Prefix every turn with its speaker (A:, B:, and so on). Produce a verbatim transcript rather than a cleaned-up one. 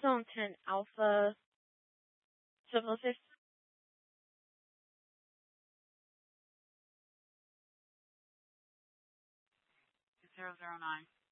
A: Zone ten Alpha Triple Six.
B: Zero zero nine.